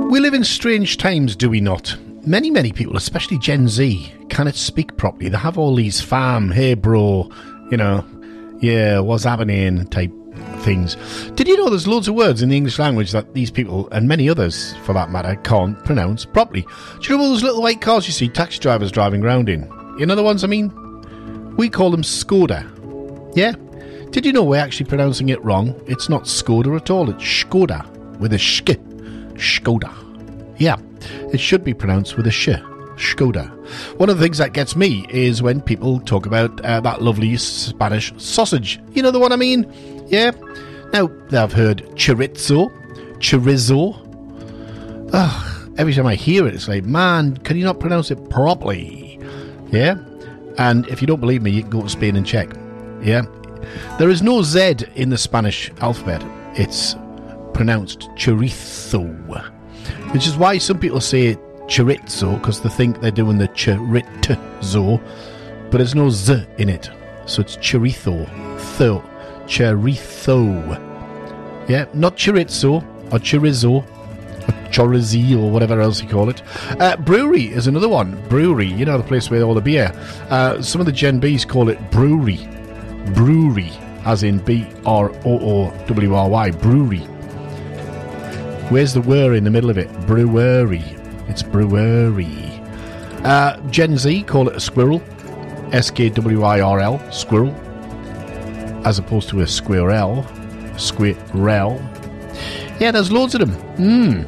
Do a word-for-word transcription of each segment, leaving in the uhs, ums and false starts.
We live in strange times, do we not? Many, many people, especially Gen Z, cannot speak properly. They have all these fam, hey bro, you know, yeah, what's happening type things. Did you know there's loads of words in the English language that these people, and many others for that matter, can't pronounce properly? Do you know all those little white cars you see taxi drivers driving around in? You know the ones I mean? We call them Skoda. Yeah? Did you know we're actually pronouncing it wrong? It's not Skoda at all, it's Skoda with a shk. Skoda. Yeah, it should be pronounced with a sh. Skoda. One of the things that gets me is when people talk about uh, that lovely Spanish sausage. You know the one I mean? Yeah? Now, I've heard chorizo, chorizo. Ugh, every time I hear it, it's like, man, can you not pronounce it properly? Yeah? And if you don't believe me, you can go to Spain and check. Yeah? There is no Z in the Spanish alphabet. It's pronounced chorizo, which is why some people say chorizo, because they think they're doing the chorizo, but there's no Z in it. So it's chorizo. Tho. Chorizo. Yeah, not chorizo or chorizo or chorizo or whatever else you call it. Uh, brewery is another one. Brewery, you know, the place where all the beer. Uh, some of the Gen Bs call it brewery. Brewery, as in B R O O W R Y. Brewery. Where's the word in the middle of it? Brewery. It's brewery. Uh, Gen Z call it a squirrel. S K W I R L. Squirrel. As opposed to a squirrel. Squirrel. Yeah, there's loads of them. Hmm.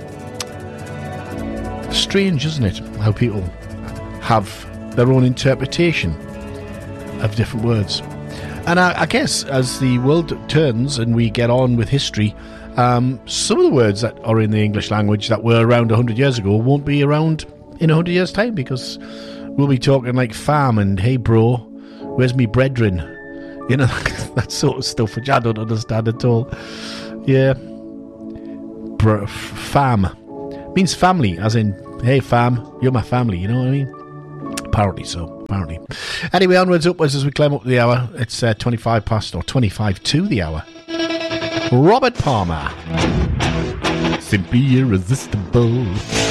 Strange, isn't it? How people have their own interpretation of different words. And I, I guess as the world turns and we get on with history, um, some of the words that are in the English language that were around one hundred years ago won't be around in one hundred years' time, because we'll be talking like fam and hey bro, where's me brethren? You know, that sort of stuff, which I don't understand at all. Yeah. Br- fam. Means family, as in, hey fam, you're my family, you know what I mean? Apparently so, apparently. Anyway, onwards, upwards as we climb up the hour. It's uh, twenty-five past, or twenty-five to the hour. Robert Palmer. Simply irresistible.